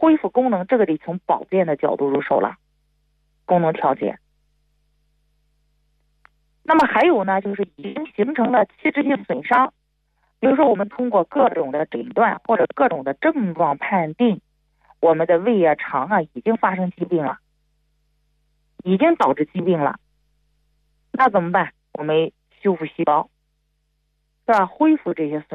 恢复功能，这个得从保健的角度入手了，功能调节。那么还有呢，就是已经形成了器质性损伤，比如说我们通过各种的诊断或者各种的症状判定，我们的胃啊、肠啊已经发生疾病了，已经导致疾病了，那怎么办？我们修复细胞，是吧？恢复这些损